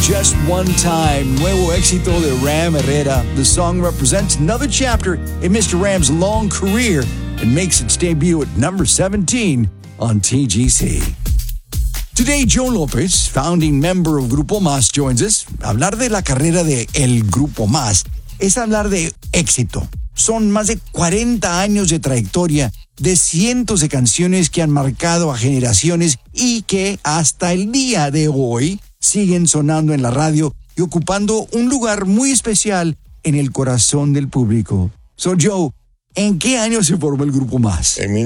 Just One Time, nuevo éxito de Ram Herrera. The song represents another chapter in Mr. Ram's long career and makes its debut at number 17 on TGC. Today, Joe Lopez, founding member of Grupo Más, joins us. Hablar de la carrera de El Grupo Más es hablar de éxito. Son más de 40 años de trayectoria, de cientos de canciones que han marcado a generaciones y que hasta el día de hoy siguen sonando en la radio y ocupando un lugar muy especial en el corazón del público. So, Joe, ¿en qué año se formó el Grupo Más? En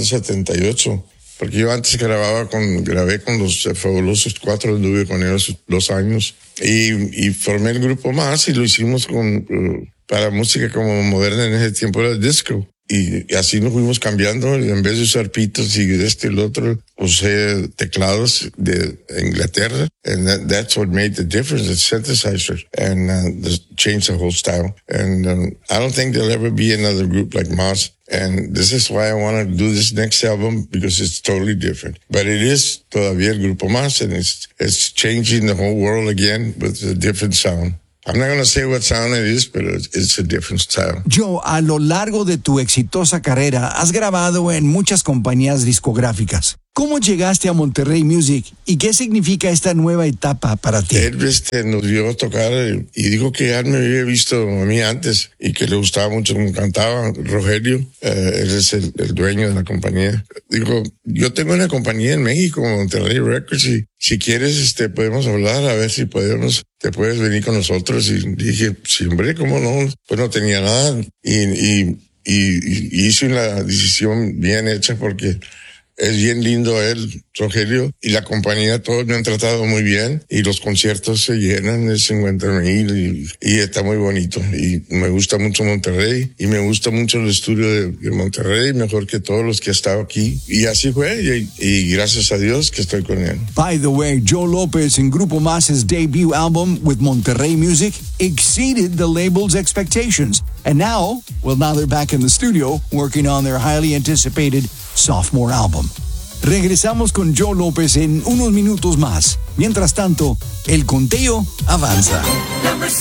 1978, porque yo antes grabé con los Fabulosos 4, anduve con ellos 2 años y formé el Grupo Más y lo hicimos para música como moderna. En ese tiempo era disco. Y así nos fuimos cambiando, y en vez de usar pitos y este y el otro, usé teclados de Inglaterra, and that's what made the difference, the synthesizer, and changed the whole style. And I don't think there'll ever be another group like Mas, and this is why I want to do this next album, because it's totally different. But it is todavía el Grupo Mas, and it's changing the whole world again with a different sound. I'm not going to say what sound it is, but it's a different style. Joe, a lo largo de tu exitosa carrera, has grabado en muchas compañías discográficas. ¿Cómo llegaste a Monterrey Music y qué significa esta nueva etapa para ti? Él nos vio tocar y dijo que ya me había visto a mí antes y que le gustaba mucho como cantaba. Rogelio, él es el dueño de la compañía. Dijo, yo tengo una compañía en México, Monterrey Records, y si quieres podemos hablar a ver si te puedes venir con nosotros. Y dije, sí, hombre, ¿cómo no? Pues no tenía nada y hice una decisión bien hecha porque es bien lindo él, Rogelio, y la compañía, todos me han tratado muy bien, y los conciertos se llenan de 50,000 y está muy bonito. Y me gusta mucho Monterrey, y me gusta mucho el estudio de Monterrey, mejor que todos los que he estado aquí. Y así fue, y gracias a Dios que estoy con él. By the way, Joe Lopez in Grupo Más's debut album with Monterrey Music exceeded the label's expectations. And now they're back in the studio working on their highly anticipated sophomore album. Regresamos con Joe Lopez en unos minutos más. Mientras tanto, el conteo avanza.